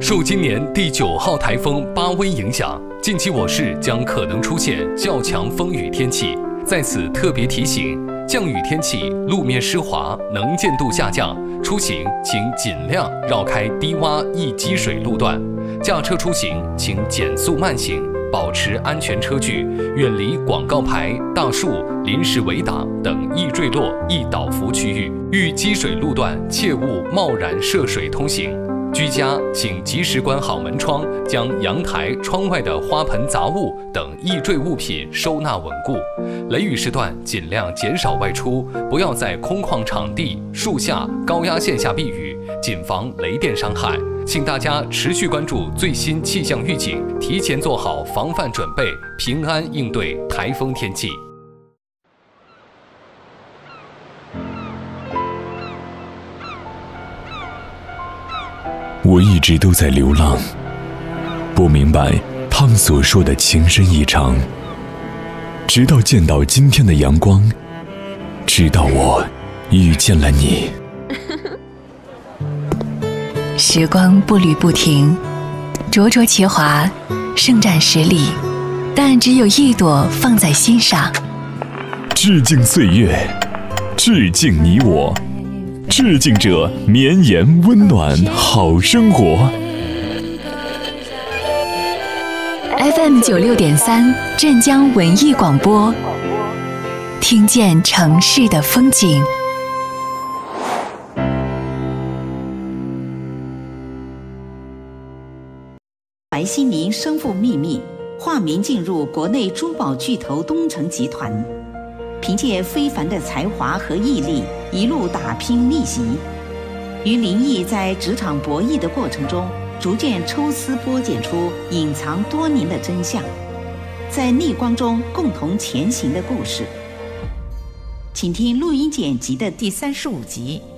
受今年第9号台风巴威影响，近期我市将可能出现较强风雨天气。在此特别提醒，降雨天气路面湿滑，能见度下降，出行请尽量绕开低洼易积水路段。驾车出行请减速慢行，保持安全车距，远离广告牌、大树、临时围挡等易坠落、易倒伏区域。遇积水路段，切勿贸然涉水通行。居家请及时关好门窗，将阳台、窗外的花盆、杂物等易坠物品收纳稳固。雷雨时段尽量减少外出，不要在空旷场地、树下、高压线下避雨，谨防雷电伤害。请大家持续关注最新气象预警，提前做好防范准备，平安应对台风天气。 我一直都在流浪，不明白他们所说的情深意长，直到见到今天的阳光，直到我遇见了你。 时光步履不停，灼灼其华，胜战十里，但只有一朵放在心上。 致敬岁月，致敬你我，致敬这绵延温暖好生活。 FM 96.3镇江文艺广播，听见城市的风景。 白希宁身负秘密，化名进入国内珠宝巨头东城集团，凭借非凡的才华和毅力，一路打拼逆袭。与林毅在职场博弈的过程中，逐渐抽丝剥茧出隐藏多年的真相，在逆光中共同前行的故事。请听录音剪辑的第35集。